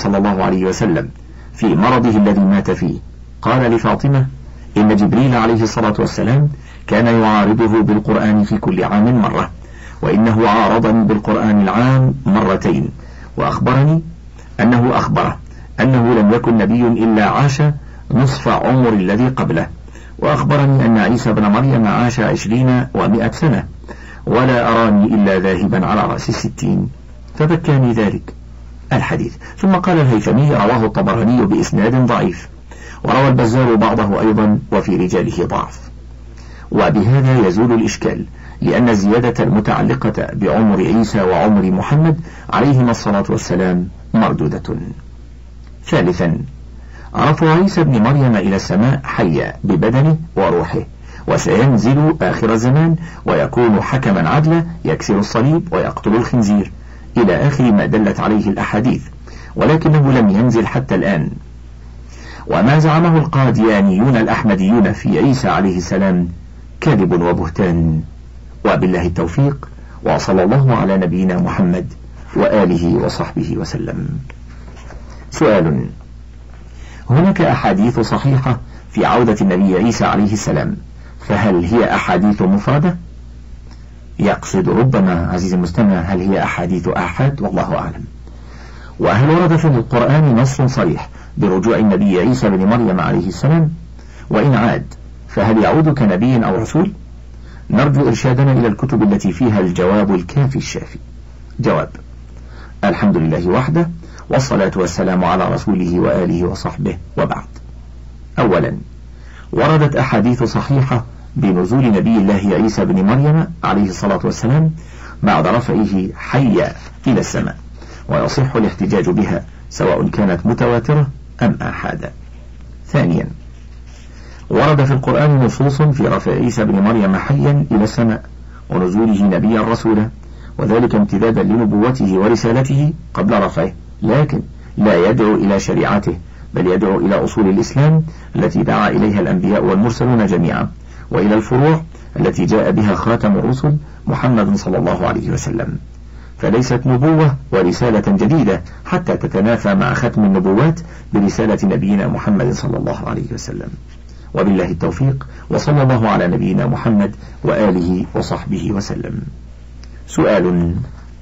صلى الله عليه وسلم في مرضه الذي مات فيه قال لفاطمة: إن جبريل عليه الصلاة والسلام كان يعارضه بالقرآن في كل عام مرة، وإنه عارضني بالقرآن العام مرتين، وأخبرني أنه أخبره أنه لم يكن نبي إلا عاش نصف عمر الذي قبله، وأخبرني أن عيسى بن مريم عاش 20 و100 سنة، ولا أراني إلا ذاهبا على رأس 60، فبكاني ذلك الحديث. ثم قال الهيثمي: رواه الطبراني بإسناد ضعيف، وروى البزار بعضه أيضا وفي رجاله ضعف. وبهذا يزول الإشكال، لأن الزيادة المتعلقة بعمر عيسى وعمر محمد عليهما الصلاة والسلام مردودة. ثالثا، رفع عيسى بن مريم إلى السماء حيا ببدنه وروحه، وسينزل آخر الزمان ويكون حكما عدلا يكسر الصليب ويقتل الخنزير، إلى آخر ما دلت عليه الأحاديث، ولكنه لم ينزل حتى الآن. وما زعمه القاديانيون الأحمديون في عيسى عليه السلام كذب وبهتان. وبالله التوفيق، وصلى الله على نبينا محمد وآله وصحبه وسلم. سؤال: هناك أحاديث صحيحة في عودة النبي عيسى عليه السلام، فهل هي أحاديث مفردة؟ يقصد ربما عزيز المستمع هل هي أحاديث آحاد، والله أعلم. وهل ورد في القرآن نص صريح برجوع النبي عيسى بن مريم عليه السلام؟ وإن عاد فهل يعود كنبي أو رسول؟ نرجو إرشادنا إلى الكتب التي فيها الجواب الكافي الشافي. جواب: الحمد لله وحده، والصلاة والسلام على رسوله وآله وصحبه، وبعد. أولا، وردت أحاديث صحيحة بنزول نبي الله عيسى بن مريم عليه الصلاة والسلام بعد رفعه حيا إلى السماء، ويصح الاحتجاج بها سواء كانت متواترة أم آحادا. ثانيا، ورد في القرآن نصوص في رفع عيسى بن مريم حيا إلى السماء ونزوله نبيا رسولا، وذلك امتدادا لنبوته ورسالته قبل رفعه، لكن لا يدعو إلى شريعته، بل يدعو إلى أصول الإسلام التي دعا إليها الأنبياء والمرسلون جميعا، وإلى الفروع التي جاء بها خاتم الرسل محمد صلى الله عليه وسلم، فليست نبوة ورسالة جديدة حتى تتنافى مع ختم النبوات برسالة نبينا محمد صلى الله عليه وسلم. وبالله التوفيق، وصلى الله على نبينا محمد وآله وصحبه وسلم. سؤال: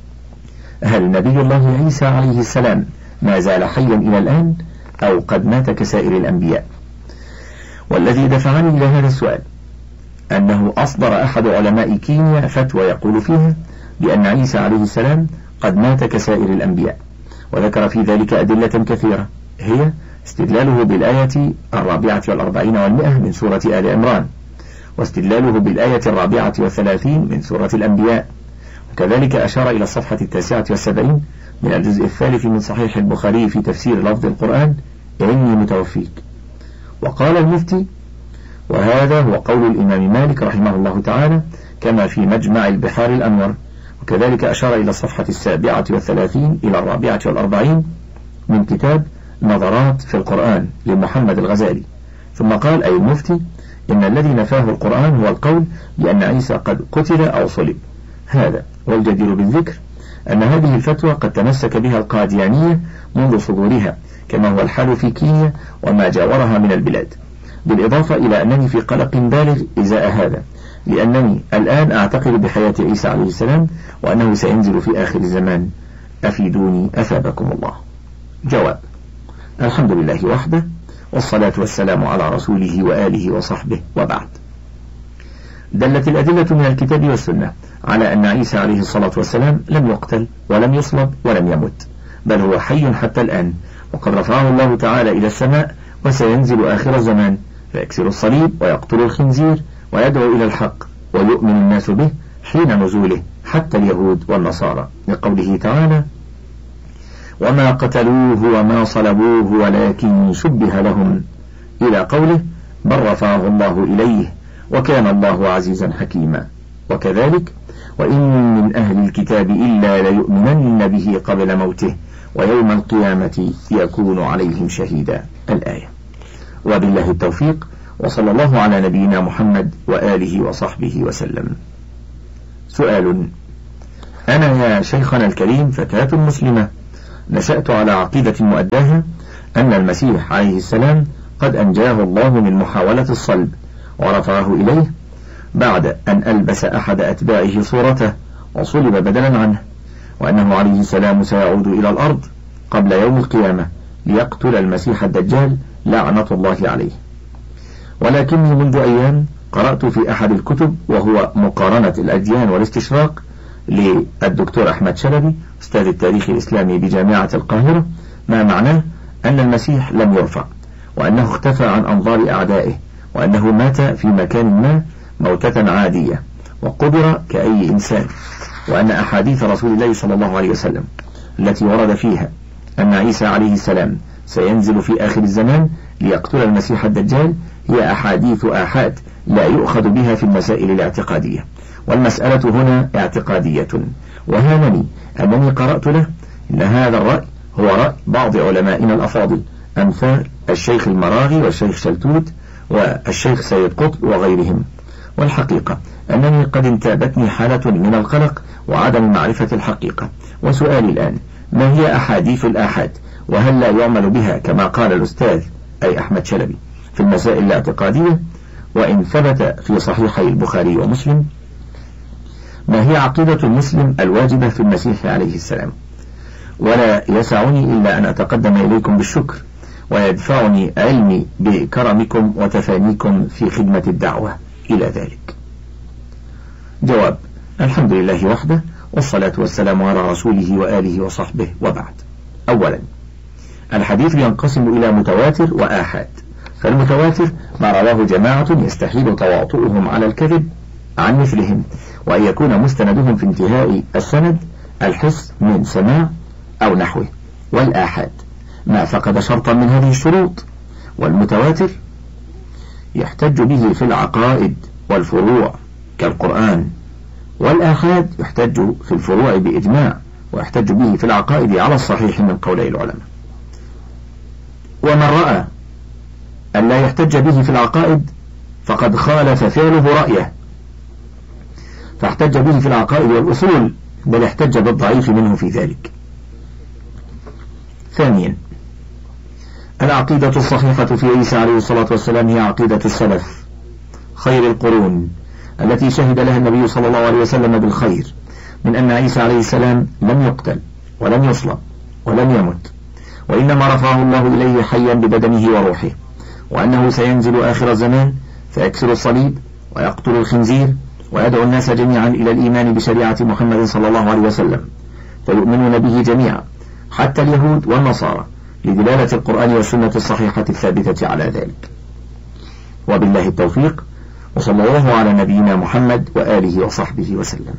هل نبي الله عيسى عليه السلام ما زال حيا إلى الآن أو قد مات كسائر الأنبياء؟ والذي دفعني إلى هذا السؤال أنه أصدر أحد علماء كينيا فتوى يقول فيها بأن عيسى عليه السلام قد مات كسائر الأنبياء، وذكر في ذلك أدلة كثيرة، هي استدلاله بالآية 44 من سورة آل عمران، واستدلاله بالآية 34 من سورة الأنبياء، وكذلك أشار إلى الصفحة 79 من الجزء الثالث من صحيح البخاري في تفسير لفظ القرآن: إني متوفيك. وقال المفتي: وهذا هو قول الإمام مالك رحمه الله تعالى كما في مجمع البحار الأنور. وكذلك أشار إلى الصفحة 37 إلى 44 من كتاب نظرات في القرآن لمحمد الغزالي. ثم قال أي المفتي: إن الذي نفاه القرآن هو القول بأن عيسى قد قتل أو صلب. هذا والجدير بالذكر أن هذه الفتوى قد تمسك بها القاديانية منذ صدورها، كما هو الحال في كينيا وما جاورها من البلاد، بالإضافة إلى أنني في قلق بالغ إزاء هذا، لأنني الآن أعتقد بحياة عيسى عليه السلام وأنه سينزل في آخر الزمان، أفيدوني أثابكم الله. جواب: الحمد لله وحده، والصلاة والسلام على رسوله وآله وصحبه، وبعد. دلت الأدلة من الكتاب والسنة على أن عيسى عليه الصلاة والسلام لم يقتل ولم يصلب ولم يمت، بل هو حي حتى الآن، وقد رفعه الله تعالى إلى السماء، وسينزل آخر الزمان فيكسر الصليب ويقتل الخنزير ويدعو إلى الحق، ويؤمن الناس به حين نزوله حتى اليهود والنصارى، لقوله تعالى: وما قتلوه وما صلبوه ولكن شبه لهم، إلى قوله: بل رفعه الله إليه وكان الله عزيزا حكيما. وكذلك: وإن من أهل الكتاب إلا ليؤمنن به قبل موته ويوم القيامة يكون عليهم شهيدا، الآية. وبالله التوفيق، وصلى الله على نبينا محمد وآله وصحبه وسلم. سؤال: أنا يا شيخنا الكريم فتاة مسلمة نشأت على عقيدة مؤداها أن المسيح عليه السلام قد أنجاه الله من محاولة الصلب ورفعه إليه بعد أن ألبس أحد أتباعه صورته وصلب بدلا عنه، وأنه عليه السلام سيعود إلى الأرض قبل يوم القيامة ليقتل المسيح الدجال لعنة الله عليه. ولكني منذ أيام قرأت في أحد الكتب وهو مقارنة الأديان والاستشراق للدكتور أحمد شلبي أستاذ التاريخ الإسلامي بجامعة القاهرة ما معناه أن المسيح لم يرفع، وأنه اختفى عن أنظار أعدائه، وأنه مات في مكان ما موتة عادية وقبر كأي إنسان، وأن أحاديث رسول الله صلى الله عليه وسلم التي ورد فيها أن عيسى عليه السلام سينزل في آخر الزمان ليقتل المسيح الدجال هي أحاديث آحاد لا يؤخذ بها في المسائل الاعتقادية، والمسألة هنا اعتقادية. وهانني أنني قرأت له إن هذا الرأي هو رأي بعض علمائنا الأفاضل أمثال الشيخ المراغي والشيخ شلتوت والشيخ سيد قطب وغيرهم، والحقيقة أنني قد انتابتني حالة من القلق وعدم معرفة الحقيقة. وسؤالي الآن: ما هي أحاديث الآحاد؟ وهل لا يعمل بها كما قال الأستاذ أي أحمد شلبي في المسائل الاعتقادية وإن ثبت في صحيحي البخاري ومسلم؟ ما هي عقيدة المسلم الواجبة في المسيح عليه السلام؟ ولا يسعني إلا أن أتقدم إليكم بالشكر، ويدفعني علمي بكرمكم وتفانيكم في خدمة الدعوة إلى ذلك. جواب: الحمد لله وحده، والصلاة والسلام على رسوله وآله وصحبه، وبعد. أولا، الحديث ينقسم إلى متواتر وآحاد. فالمتواتر ما رواه جماعة يستحيل تواطؤهم على الكذب عن مثلهم، وأن يكون مستندهم في انتهاء السند الحس من سماع أو نحوه. والآحاد ما فقد شرطا من هذه الشروط. والمتواتر يحتج به في العقائد والفروع كالقرآن، والآحاد يحتج في الفروع بإجماع، ويحتج به في العقائد على الصحيح من قولي العلماء. ومن رأى أن لا يحتج به في العقائد فقد خالف فعله رأيه، فاحتج به في العقائد والأصول، بل احتج بالضعيف منه في ذلك. ثانيا، العقيدة الصحيحة في عيسى عليه الصلاة والسلام هي عقيدة السلف خير القرون التي شهد لها النبي صلى الله عليه وسلم بالخير، من أن عيسى عليه السلام لم يقتل ولم يصلب ولم يمت، وإنما رفعه الله إليه حيا ببدنه وروحه، وأنه سينزل آخر الزمان فيكسر الصليب ويقتل الخنزير ويدعو الناس جميعا إلى الإيمان بشريعة محمد صلى الله عليه وسلم، فيؤمنون به جميعا حتى اليهود والنصارى، لدلالة القرآن والسنة الصحيحة الثابتة على ذلك. وبالله التوفيق، وصلى الله على نبينا محمد وآله وصحبه وسلم.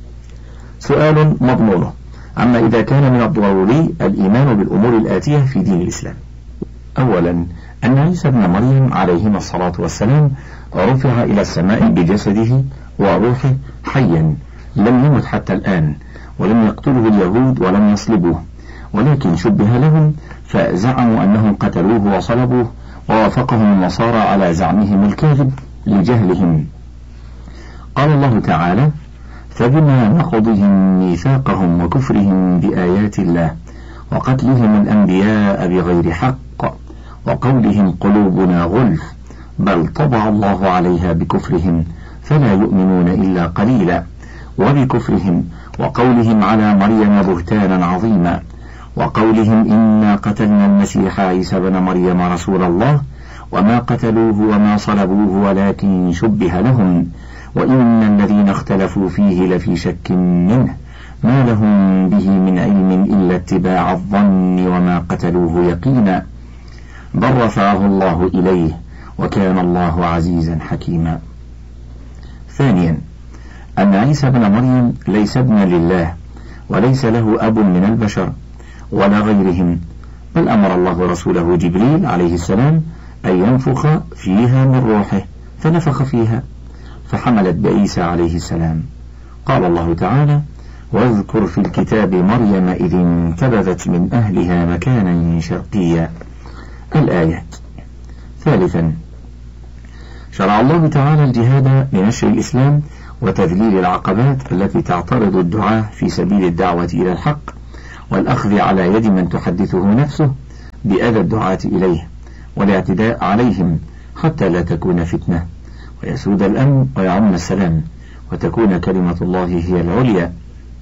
سؤال مضمونه: عما إذا كان من الضروري الإيمان بالأمور الآتية في دين الإسلام. أولا، أن عيسى ابن مريم عليهما الصلاة والسلام رفع إلى السماء بجسده وروحه حيا، لم يمت حتى الآن، ولم يقتله اليهود ولم يصلبوه، ولكن شبه لهم فزعموا أنهم قتلوه وصلبوه، ووافقهم النصارى على زعمهم الكاذب لجهلهم. قال الله تعالى: فبما نقضهم ميثاقهم وكفرهم بآيات الله وقتلهم الأنبياء بغير حق وقولهم قلوبنا غلف بل طبع الله عليها بكفرهم فلا يؤمنون إلا قليلا، وبكفرهم وقولهم على مريم بهتانا عظيما، وقولهم إنا قتلنا المسيح عيسى بن مريم رسول الله وما قتلوه وما صلبوه ولكن شبه لهم، وإن الذين اختلفوا فيه لفي شك منه ما لهم به من علم إلا اتباع الظن وما قتلوه يقينا بل رفعه الله إليه وكان الله عزيزا حكيما. ثانيا، أن عيسى بن مريم ليس ابنا لله، وليس له أب من البشر ولا غيرهم، بل أمر الله رسوله جبريل عليه السلام أن ينفخ فيها من روحه، فنفخ فيها فحملت بعيسى عليه السلام. قال الله تعالى: واذكر في الكتاب مريم إذ انتبذت من أهلها مكانا شرقيا. الآيات. ثالثا، شرع الله تعالى الجهاد لنشر الإسلام وتذليل العقبات التي تعترض الدعاة في سبيل الدعوة إلى الحق، والأخذ على يد من تحدثه نفسه بأذى الدعاة إليه، والاعتداء عليهم حتى لا تكون فتنة ويسود الأمن ويعم السلام، وتكون كلمة الله هي العليا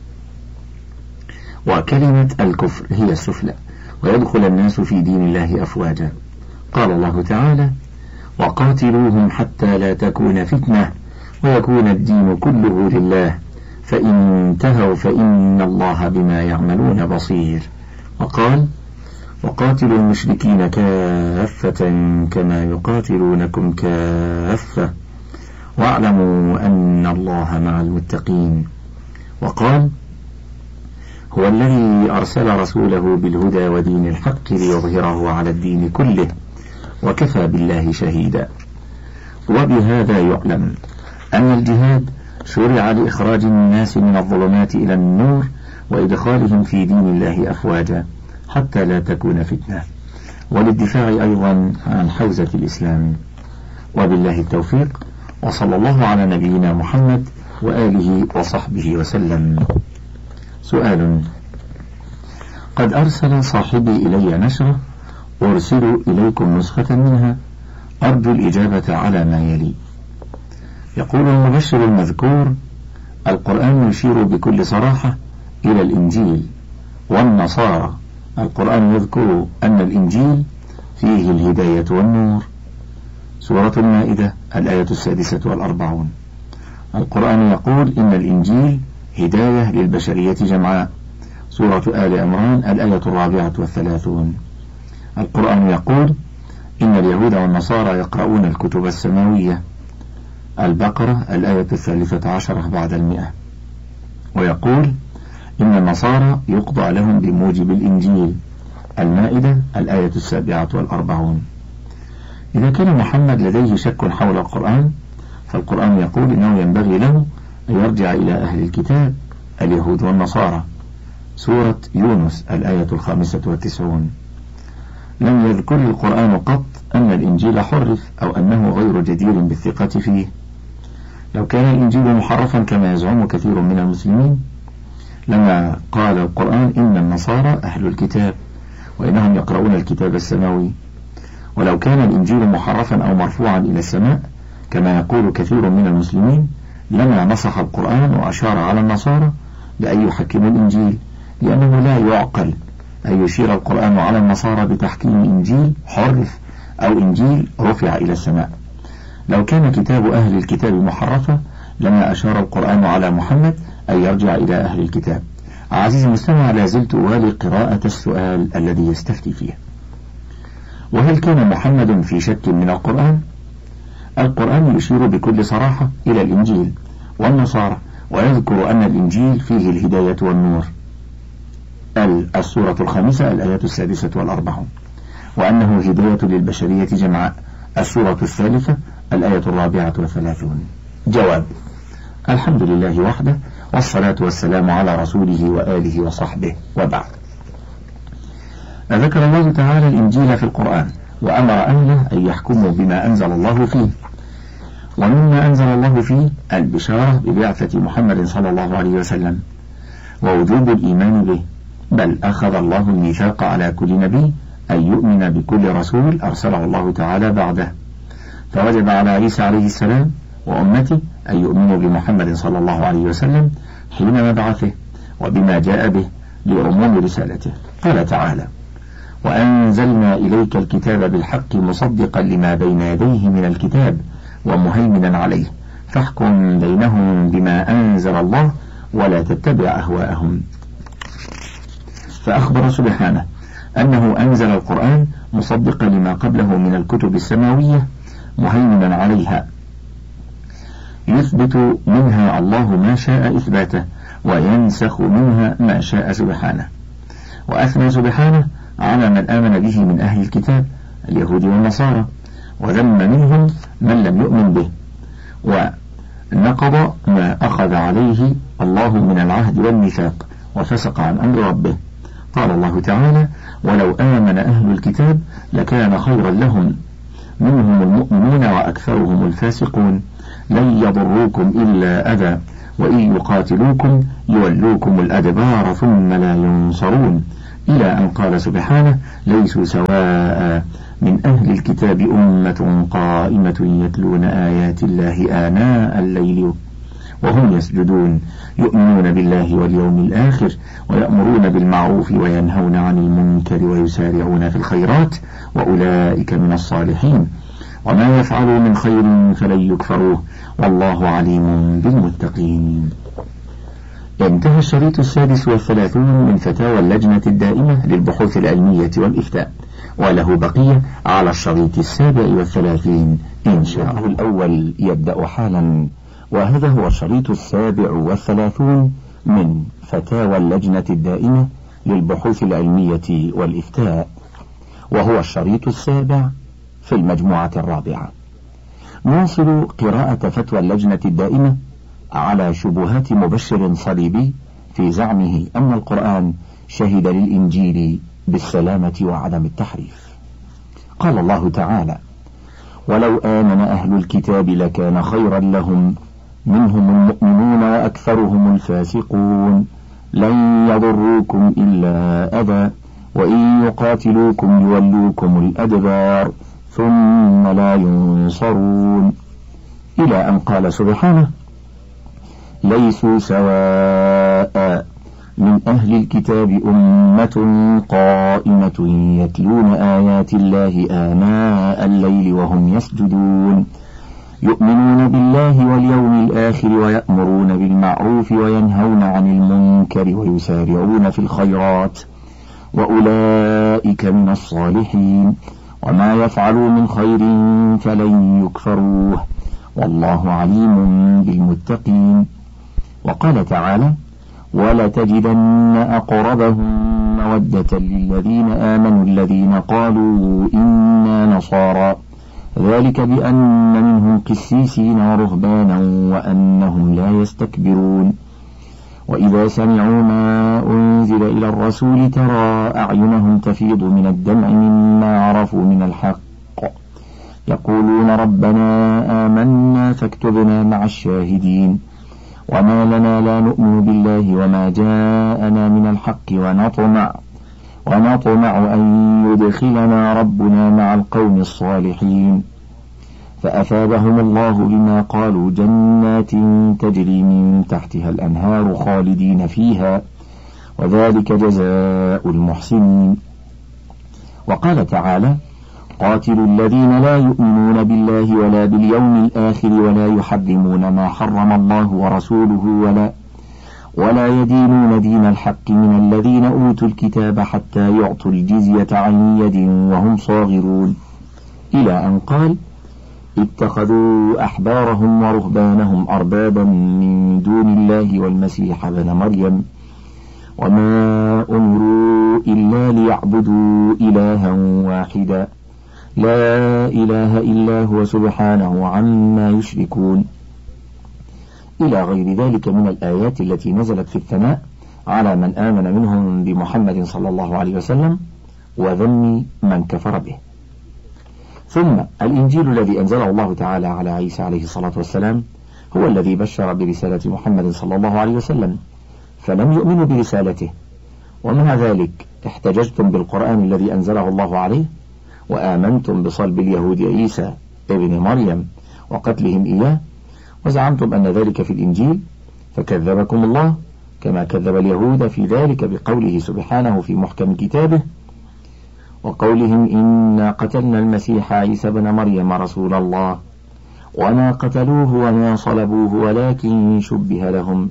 وكلمة الكفر هي السفلى، ويدخل الناس في دين الله أفواجا. قال الله تعالى: وقاتلوهم حتى لا تكون فتنة ويكون الدين كله لله فإن انتهوا فإن الله بما يعملون بصير. وقال: وقاتلوا المشركين كافة كما يقاتلونكم كافة واعلموا أن الله مع المتقين. وقال: هو الذي أرسل رسوله بالهدى ودين الحق ليظهره على الدين كله وكفى بالله شهيدا. وبهذا يعلم أن الجهاد شرع لإخراج الناس من الظلمات إلى النور وإدخالهم في دين الله أفواجا حتى لا تكون فتنة، وللدفاع أيضا عن حوزة الإسلام. وبالله التوفيق، وصلى الله على نبينا محمد وآله وصحبه وسلم. سؤال: قد أرسل صاحبي إلي نشرة أرسل إليكم نسخة منها، أرجو الإجابة على ما يلي. يقول المبشر المذكور: القرآن يشير بكل صراحة إلى الإنجيل والنصارى. القرآن يذكر أن الإنجيل فيه الهداية والنور. سورة المائدة الآية 46. القرآن يقول إن الإنجيل هداية للبشرية جمعاء. سورة آل عمران الآية 34. القرآن يقول إن اليهود والنصارى يقرؤون الكتب السماوية. البقرة الآية 13 بعد 100. ويقول إن النصارى يقضى لهم بموجب الإنجيل. المائدة الآية 47. إذا كان محمد لديه شك حول القرآن، فالقرآن يقول إنه ينبغي له أن يرجع إلى أهل الكتاب اليهود والنصارى. سورة يونس الآية 95. لم يذكر القرآن قط أن الإنجيل حرف أو أنه غير جدير بالثقة فيه. لو كان الإنجيل محرفا كما يزعم كثير من المسلمين لما قال القرآن إن النصارى أهل الكتاب وإنهم يقرؤون الكتاب السماوي. ولو كان الإنجيل محرفا أو مرفوعا إلى السماء كما يقول كثير من المسلمين لما نصح القرآن وأشار على النصارى بأن يحكموا الإنجيل، لأنه لا يعقل أن يشير القرآن على النصارى بتحكيم إنجيل حرف أو إنجيل رفع إلى السماء. لو كان كتاب أهل الكتاب محرفا لما أشار القرآن على محمد أن يرجع إلى أهل الكتاب. عزيزي المستمع، لا زلت أوالي قراءة السؤال الذي يستفتي فيه: وهل كان محمد في شك من القرآن؟ القرآن يشير بكل صراحة إلى الإنجيل والنصارى، ويذكر أن الإنجيل فيه الهداية والنور. السورة 5 الآية 46، وأنه هداية للبشرية جمعاء. السورة 3 الآية 34. جواب: الحمد لله وحده، والصلاة والسلام على رسوله وآله وصحبه، وبعد. ذكر الله تعالى الإنجيل في القرآن وأمر أهله أن يحكموا بما أنزل الله فيه، ومما أنزل الله فيه البشارة ببعثة محمد صلى الله عليه وسلم ووجوب الإيمان به، بل أخذ الله الميثاق على كل نبي أن يؤمن بكل رسول أرسله الله تعالى بعده، فوجب على عيسى عليه السلام وأمته أن يؤمنوا بمحمد صلى الله عليه وسلم حين مبعثه وبما جاء به لعموم رسالته. قال تعالى: وأنزلنا إليك الكتاب بالحق مصدقا لما بين يديه من الكتاب ومهيمنا عليه فاحكم بينهم بما أنزل الله ولا تتبع أهواءهم. فأخبر سبحانه أنه أنزل القرآن مصدقا لما قبله من الكتب السماوية مهيمنا عليها، يثبت منها الله ما شاء إثباته وينسخ منها ما شاء سبحانه. وأثنى سبحانه على من آمن به من أهل الكتاب اليهود والنصارى، وذم منهم من لم يؤمن به، ونقض ما أخذ عليه الله من العهد والميثاق وفسق عن أمر ربه. قال الله تعالى: ولو آمن أهل الكتاب لكان خيرا لهم منهم المؤمنون وأكثرهم الفاسقون لن يضروكم إلا أذى وإن يقاتلوكم يولوكم الأدبار ثم لا ينصرون، إلى أن قال سبحانه: ليسوا سواء من أهل الكتاب أمة قائمة يتلون آيات الله آناء الليل وهم يسجدون يؤمنون بالله واليوم الآخر ويأمرون بالمعروف وينهون عن المنكر ويسارعون في الخيرات وأولئك من الصالحين، وما يفعلوا من خير فلن يكفروه والله عليم بالمتقين. انتهى الشريط 36 من فتاوى اللجنة الدائمة للبحوث العلمية والإفتاء، وله بقية على الشريط 37 إن شاء الله. الأول يبدأ حالا، وهذا هو الشريط 37 من فتاوى اللجنة الدائمة للبحوث العلمية والإفتاء، وهو الشريط 7 في المجموعة 4. نواصل قراءة فتوى اللجنة الدائمة على شبهات مبشر صليبي في زعمه أن القرآن شهد للإنجيل بالسلامة وعدم التحريف. قال الله تعالى: ولو آمن أهل الكتاب لكان خيرا لهم منهم المؤمنون وأكثرهم الفاسقون لن يضروكم إلا أذى وإن يقاتلوكم يولوكم الأدبار ثم لا ينصرون، إلى أن قال سبحانه: ليسوا سواء من أهل الكتاب أمة قائمة يتلون آيات الله آناء الليل وهم يسجدون يؤمنون بالله واليوم الآخر ويأمرون بالمعروف وينهون عن المنكر ويسارعون في الخيرات وأولئك من الصالحين، وما يفعلوا من خير فلن يكفروه والله عليم بالمتقين. وقال تعالى: ولتجدن أقربهم مودة للذين آمنوا الذين قالوا إنا نصارى ذلك بأن منهم قسيسين ورهبانا وأنهم لا يستكبرون. وإذا سمعوا ما أنزل إلى الرسول ترى أعينهم تفيض من الدمع مما عرفوا من الحق يقولون ربنا آمنا فاكتبنا مع الشاهدين. وما لنا لا نؤمن بالله وما جاءنا من الحق ونطمع أن يدخلنا ربنا مع القوم الصالحين. فأثابهم الله بما قالوا جنات تجري من تحتها الأنهار خالدين فيها وذلك جزاء المحسنين. وقال تعالى: قاتلوا الذين لا يؤمنون بالله ولا باليوم الآخر ولا يحرمون ما حرم الله ورسوله ولا يدينون دين الحق من الذين أوتوا الكتاب حتى يعطوا الجزية عن يد وهم صاغرون، إلى أن قال: اتخذوا أحبارهم ورهبانهم أربابا من دون الله والمسيح ابن مريم وما أمروا إلا ليعبدوا إلها واحدا لا إله إلا هو سبحانه عما يشركون، إلى غير ذلك من الآيات التي نزلت في الثناء على من آمن منهم بمحمد صلى الله عليه وسلم وذم من كفر به. ثم الإنجيل الذي أنزله الله تعالى على عيسى عليه الصلاة والسلام هو الذي بشر برسالة محمد صلى الله عليه وسلم، فلم يؤمنوا برسالته، ومع ذلك احتججتم بالقرآن الذي أنزله الله عليه وآمنتم بصلب اليهود عيسى ابن مريم وقتلهم إياه، وزعمتم أن ذلك في الإنجيل، فكذبكم الله كما كذب اليهود في ذلك بقوله سبحانه في محكم كتابه: وقولهم إنا قتلنا المسيح عيسى ابن مريم رسول الله وما قتلوه وما صلبوه ولكن شبه لهم.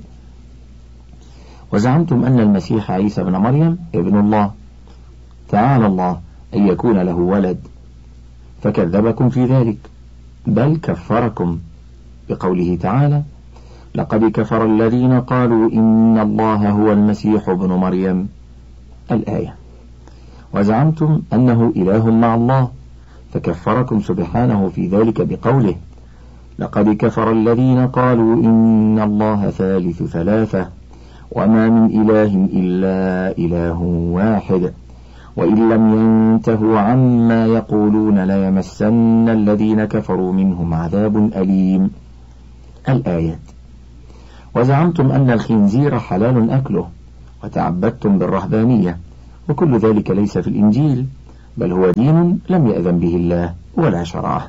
وزعمتم أن المسيح عيسى ابن مريم ابن الله تعالى الله أن يكون له ولد، فكذبكم في ذلك، بل كفركم بقوله تعالى: لقد كفر الذين قالوا إن الله هو المسيح ابن مريم، الآية. وزعمتم أنه إله مع الله، فكفركم سبحانه في ذلك بقوله: لقد كفر الذين قالوا إن الله ثالث ثلاثة وما من إله إلا إله واحد وإن لم ينتهوا عما يقولون ليمسن الذين كفروا منهم عذاب أليم، الآيات. وزعمتم أن الخنزير حلال أكله وتعبدتم بالرهبانية، وكل ذلك ليس في الإنجيل، بل هو دين لم يأذن به الله ولا شرعه.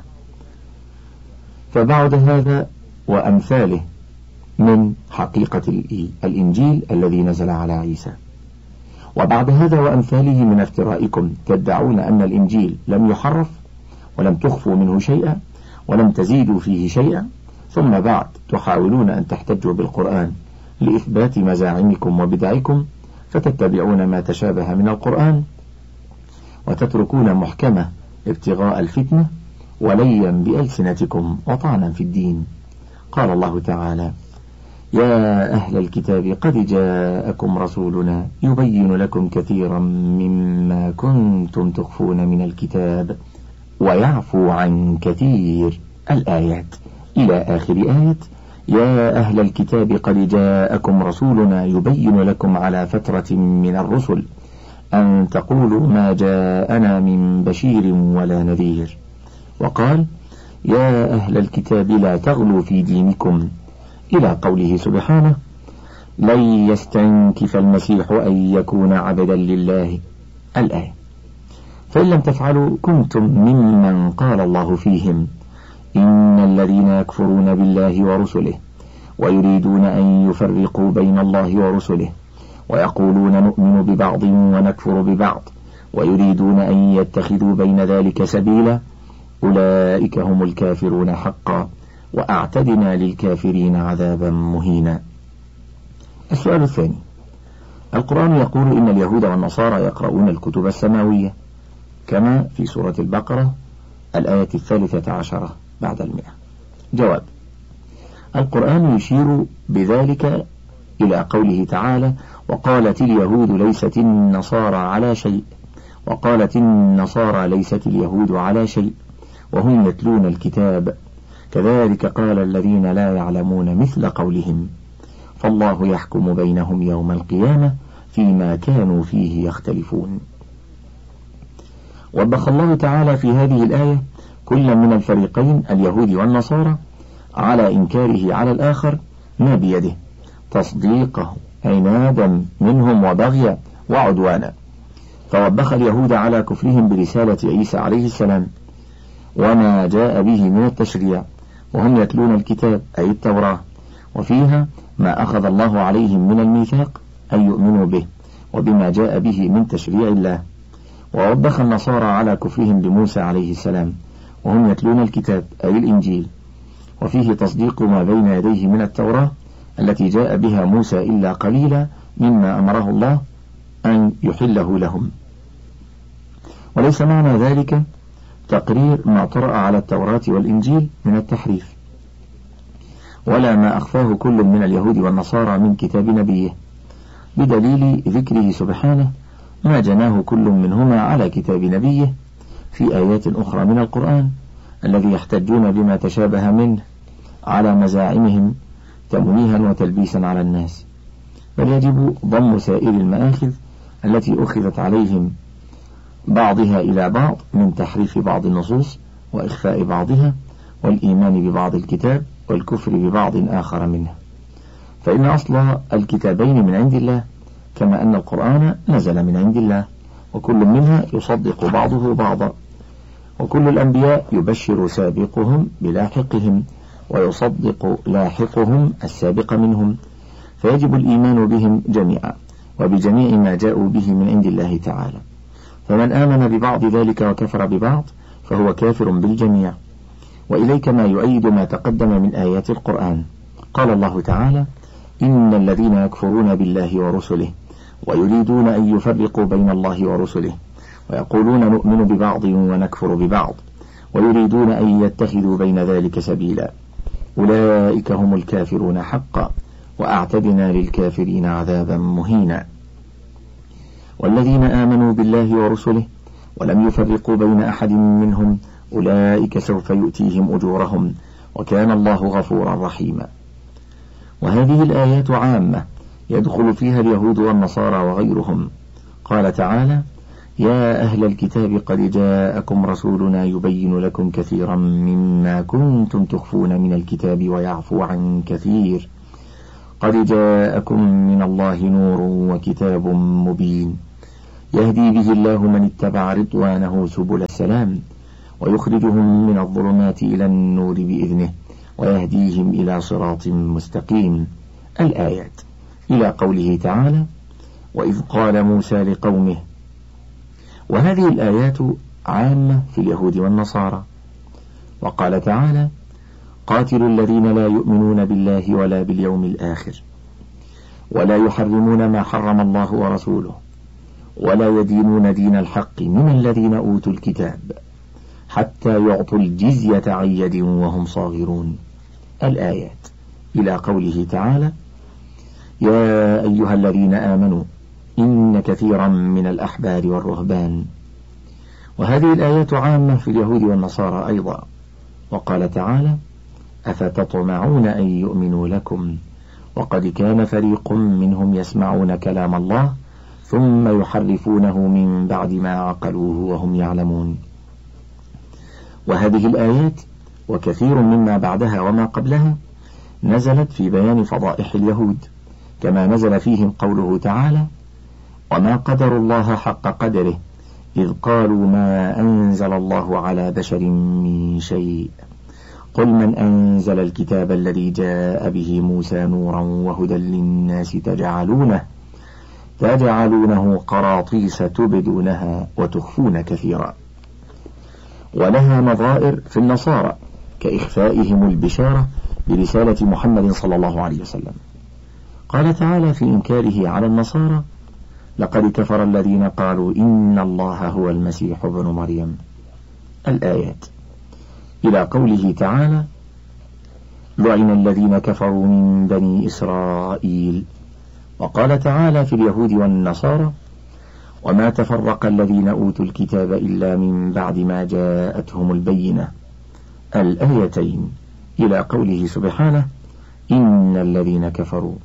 فبعد هذا وأمثاله من حقيقة الإنجيل الذي نزل على عيسى. وبعد هذا وأمثاله من افترائكم تدعون أن الإنجيل لم يحرف ولم تخفوا منه شيئا ولم تزيدوا فيه شيئا، ثم بعد تحاولون أن تحتجوا بالقرآن لإثبات مزاعمكم وبدعكم، فتتبعون ما تشابه من القرآن وتتركون محكمة ابتغاء الفتنة وليا بألسنتكم وطعنا في الدين. قال الله تعالى: يا أهل الكتاب قد جاءكم رسولنا يبين لكم كثيرا مما كنتم تخفون من الكتاب ويعفو عن كثير، الآيات إلى آخر آية يا أهل الكتاب قد جاءكم رسولنا يبين لكم على فترة من الرسل أن تقولوا ما جاءنا من بشير ولا نذير. وقال: يا أهل الكتاب لا تغلوا في دينكم، إلى قوله سبحانه: لن يستنكف المسيح أن يكون عبدا لله، الآية. فإن لم تفعلوا كنتم ممن قال الله فيهم: إن الذين يكفرون بالله ورسله ويريدون أن يفرقوا بين الله ورسله ويقولون نؤمن ببعض ونكفر ببعض ويريدون أن يتخذوا بين ذلك سبيلا أولئك هم الكافرون حقا وأعتدنا للكافرين عذابا مهينا. السؤال الثاني: القرآن يقول إن اليهود والنصارى يقرؤون الكتب السماوية كما في سورة البقرة الآية 13 بعد 100. جواب: القرآن يشير بذلك إلى قوله تعالى: وقالت اليهود ليست النصارى على شيء، وقالت النصارى ليست اليهود على شيء وهم يتلون الكتاب، كذلك قال الذين لا يعلمون مثل قولهم، فالله يحكم بينهم يوم القيامة فيما كانوا فيه يختلفون. وبخ الله تعالى في هذه الآية كل من الفريقين اليهود والنصارى على إنكاره على الآخر ما بيده تصديقه عنادا منهم وبغيا وعدوانا، فوبخ اليهود على كفرهم برسالة عيسى عليه السلام وما جاء به من التشريع، وهم يتلون الكتاب أي التوراة، وفيها ما أخذ الله عليهم من الميثاق أن يؤمنوا به وبما جاء به من تشريع الله. ووبخ النصارى على كفرهم بموسى عليه السلام وهم يتلون الكتاب أي الإنجيل، وفيه تصديق ما بين يديه من التوراة التي جاء بها موسى إلا قليلا مما أمره الله أن يحله لهم. وليس معنى ذلك تقرير ما طرأ على التوراة والإنجيل من التحريف، ولا ما أخفاه كل من اليهود والنصارى من كتاب نبيه، بدليل ذكره سبحانه ما جناه كل منهما على كتاب نبيه في آيات أخرى من القرآن الذي يحتجون بما تشابه منه على مزاعمهم تمويها وتلبيسا على الناس، بل يجب ضم سائر المآخذ التي أخذت عليهم بعضها إلى بعض من تحريف بعض النصوص وإخفاء بعضها والإيمان ببعض الكتاب والكفر ببعض آخر منه، فإن أصل الكتابين من عند الله كما أن القرآن نزل من عند الله، وكل منها يصدق بعضه بعضا، وكل الأنبياء يبشر سابقهم بلاحقهم ويصدق لاحقهم السابق منهم، فيجب الإيمان بهم جميعا وبجميع ما جاءوا به من عند الله تعالى، فمن آمن ببعض ذلك وكفر ببعض فهو كافر بالجميع. وإليك ما يؤيد ما تقدم من آيات القرآن. قال الله تعالى: إن الذين يكفرون بالله ورسله ويريدون أن يفرقوا بين الله ورسله ويقولون نؤمن ببعض ونكفر ببعض ويريدون أن يتخذوا بين ذلك سبيلا أولئك هم الكافرون حقا وأعتدنا للكافرين عذابا مهينا. والذين آمنوا بالله ورسله ولم يفرقوا بين أحد منهم أولئك سوف يؤتيهم أجورهم وكان الله غفورا رحيما. وهذه الآيات عامة يدخل فيها اليهود والنصارى وغيرهم. قال تعالى: يا أهل الكتاب قد جاءكم رسولنا يبين لكم كثيرا مما كنتم تخفون من الكتاب ويعفو عن كثير. قد جاءكم من الله نور وكتاب مبين يهدي به الله من اتبع رضوانه سبل السلام ويخرجهم من الظلمات إلى النور بإذنه ويهديهم إلى صراط مستقيم. الآيات إلى قوله تعالى وإذ قال موسى لقومه. وهذه الآيات عامة في اليهود والنصارى. وقال تعالى قاتلوا الذين لا يؤمنون بالله ولا باليوم الآخر ولا يحرمون ما حرم الله ورسوله ولا يدينون دين الحق من الذين أوتوا الكتاب حتى يعطوا الجزية عن يد وهم صاغرون. الآيات إلى قوله تعالى يا أيها الذين آمنوا إن كثيرا من الأحبار والرهبان. وهذه الآيات عامة في اليهود والنصارى أيضا. وقال تعالى أفتطمعون أن يؤمنوا لكم وقد كان فريق منهم يسمعون كلام الله ثم يحرفونه من بعد ما عقلوه وهم يعلمون. وهذه الآيات وكثير مما بعدها وما قبلها نزلت في بيان فضائح اليهود، كما نزل فيهم قوله تعالى وما قدروا الله حق قدره إذ قالوا ما أنزل الله على بشر من شيء قل من أنزل الكتاب الذي جاء به موسى نورا وهدى للناس تجعلونه قراطيس تبدونها وتخفون كثيرا. ولها نظائر في النصارى كإخفائهم البشارة برسالة محمد صلى الله عليه وسلم. قال تعالى في إنكاره على النصارى لقد كفر الذين قالوا إن الله هو المسيح ابن مريم. الآيات إلى قوله تعالى لعن الذين كفروا من بني إسرائيل. وقال تعالى في اليهود والنصارى وما تفرق الذين أوتوا الكتاب إلا من بعد ما جاءتهم البينة. الآيتين إلى قوله سبحانه إن الذين كفروا.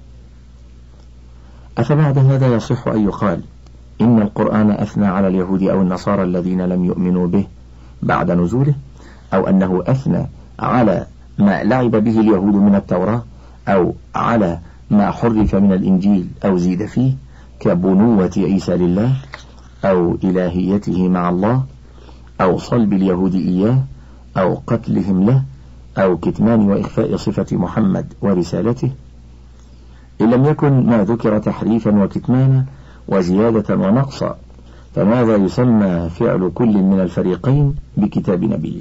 أفبعد هذا يصح أن يقال إن القرآن أثنى على اليهود أو النصارى الذين لم يؤمنوا به بعد نزوله، أو أنه أثنى على ما لعب به اليهود من التوراة، أو على ما حرف من الإنجيل أو زيد فيه كبنوة عيسى لله أو إلهيته مع الله أو صلب اليهود إياه أو قتلهم له أو كتمان وإخفاء صفة محمد ورسالته. إن لم يكن ما ذكر تحريفا وكتمانا وزيادة ونقصا فماذا يسمى فعل كل من الفريقين بكتاب نبيه؟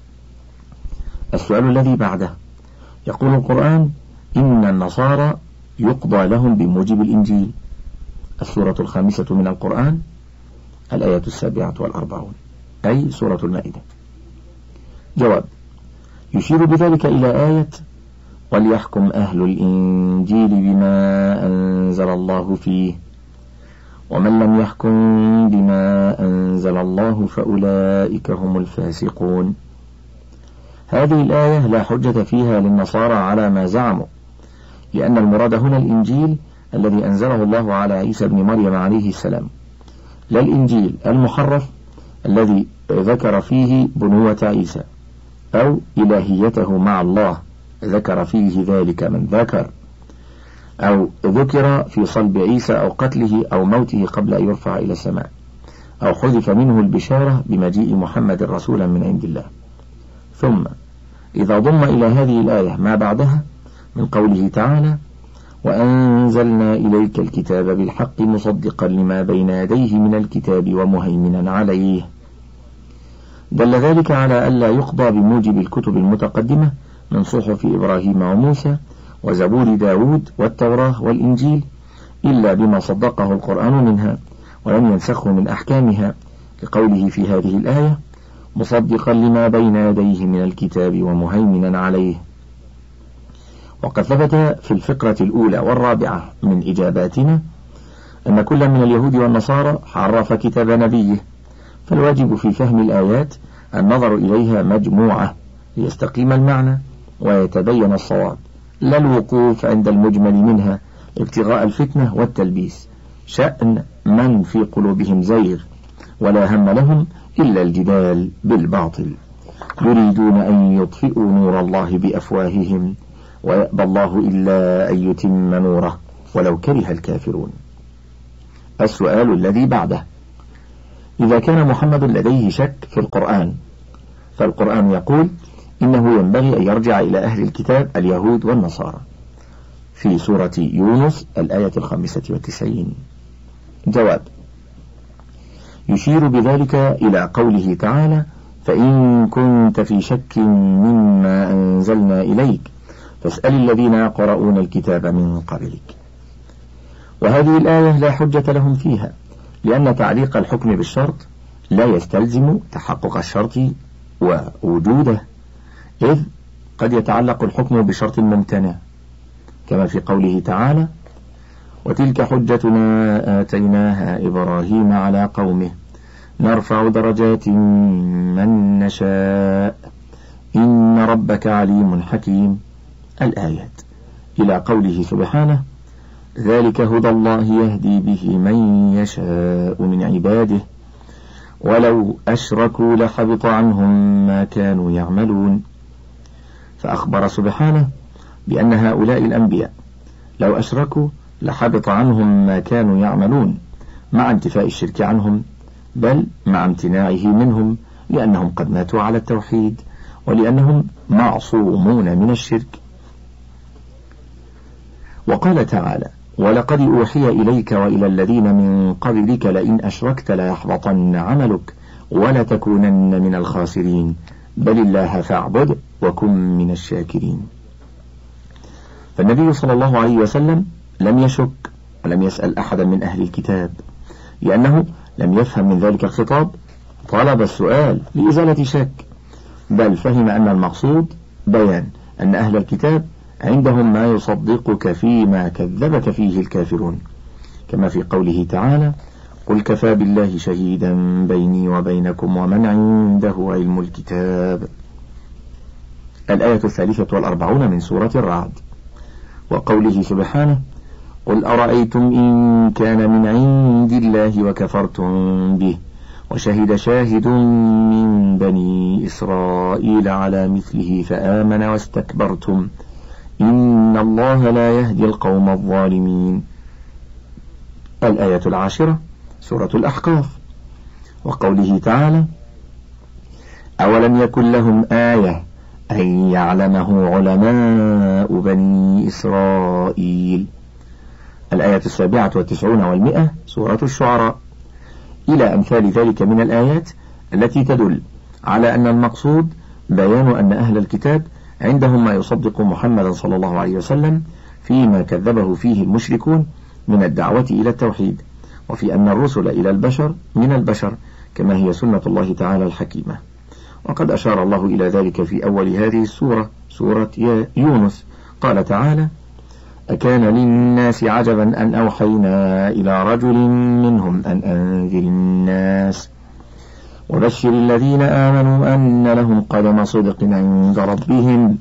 السؤال الذي بعده يقول القرآن إن النصارى يقضى لهم بموجب الإنجيل. السورة 5 من القرآن الآية 47 أي سورة المائدة. جواب يشير بذلك إلى آية وليحكم أهل الإنجيل بما أنزل الله فيه ومن لم يحكم بما أنزل الله فأولئك هم الفاسقون. هذه الآية لا حجة فيها للنصارى على ما زعموا، لأن المراد هنا الإنجيل الذي أنزله الله على عيسى بن مريم عليه السلام، لا الإنجيل المحرف الذي ذكر فيه بنوة عيسى أو إلهيته مع الله ذكر فيه ذلك من ذكر، أو ذكر في صلب عيسى أو قتله أو موته قبل أن يرفع إلى السماء، أو حذف منه البشارة بمجيء محمد رسولا من عند الله. ثم إذا ضم إلى هذه الآية ما بعدها من قوله تعالى وأنزلنا إليك الكتاب بالحق مصدقا لما بين يديه من الكتاب ومهيمنا عليه، دل ذلك على ألا يقضى بموجب الكتب المتقدمة من صحف إبراهيم وموسى وزبور داود والتوراة والإنجيل إلا بما صدقه القرآن منها ولم ينسخه من أحكامها، لقوله في هذه الآية مصدقا لما بين يديه من الكتاب ومهيمنا عليه. وقد ثبت في الفقرة الأولى والرابعة من إجاباتنا أن كل من اليهود والنصارى حرف كتاب نبيه، فالواجب في فهم الآيات النظر إليها مجموعة ليستقيم المعنى ويتبين الصواب، لا الوقوف عند المجمل منها ابتغاء الفتنة والتلبيس، شأن من في قلوبهم زيغ ولا هم لهم إلا الجدال بالباطل، يريدون أن يطفئوا نور الله بأفواههم ويأبى الله إلا أن يتم نوره ولو كره الكافرون. السؤال الذي بعده: إذا كان محمد لديه شك في القرآن، فالقرآن يقول إنه ينبغي أن يرجع إلى أهل الكتاب اليهود والنصارى في سورة يونس الآية 95. جواب: يشير بذلك إلى قوله تعالى: فإن كنت في شك مما أنزلنا إليك فاسأل الذين يقرؤون الكتاب من قبلك. وهذه الآية لا حجة لهم فيها، لأن تعليق الحكم بالشرط لا يستلزم تحقق الشرط ووجوده، إذ قد يتعلق الحكم بشرط ممتنع، كما في قوله تعالى: وتلك حجتنا آتيناها إبراهيم على قومه نرفع درجات من نشاء إن ربك عليم حكيم. الآيات إلى قوله سبحانه: ذلك هدى الله يهدي به من يشاء من عباده ولو أشركوا لحبط عنهم ما كانوا يعملون. فأخبر سبحانه بأن هؤلاء الأنبياء لو أشركوا لحبط عنهم ما كانوا يعملون، مع انتفاء الشرك عنهم، بل مع امتناعه منهم، لأنهم قد ماتوا على التوحيد ولأنهم معصومون من الشرك. وقال تعالى: ولقد أوحي إليك وإلى الذين من قبلك لئن أشركت ليحبطن عملك ولتكونن من الخاسرين بل الله فاعبد وكن من الشاكرين. فالنبي صلى الله عليه وسلم لم يشك ولم يسأل أحدا من أهل الكتاب، لأنه لم يفهم من ذلك الخطاب طلب السؤال لإزالة شك، بل فهم أن المقصود بيان أن أهل الكتاب عندهم ما يصدقك فيما كذبك فيه الكافرون، كما في قوله تعالى: قل كفى بالله شهيدا بيني وبينكم ومن عنده علم الكتاب. الآية 43 من سورة الرعد. وقوله سبحانه: قل أرأيتم إن كان من عند الله وكفرتم به وشهد شاهد من بني إسرائيل على مثله فآمن واستكبرتم إن الله لا يهدي القوم الظالمين. الآية 10 سورة الأحقاف. وقوله تعالى: أولم يكن لهم آية أن يعلمه علماء بني إسرائيل. الآية 97 و100 سورة الشعراء، إلى أمثال ذلك من الآيات التي تدل على أن المقصود بيان أن أهل الكتاب عندهم ما يصدق محمدا صلى الله عليه وسلم فيما كذبه فيه المشركون من الدعوة إلى التوحيد، وفي أن الرسل إلى البشر من البشر كما هي سنة الله تعالى الحكيمة. وقد أشار الله إلى ذلك في أول هذه السورة، سورة يونس، قال تعالى: أكان للناس عجبا أن أوحينا إلى رجل منهم أن أنذر الناس وبشر الذين آمنوا أن لهم قدم صدق عند ربهم.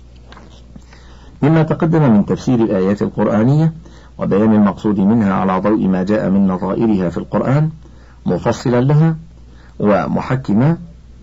مما تقدم من تفسير الآيات القرآنية وبيان المقصود منها على ضوء ما جاء من نظائرها في القرآن مفصلا لها ومحكما،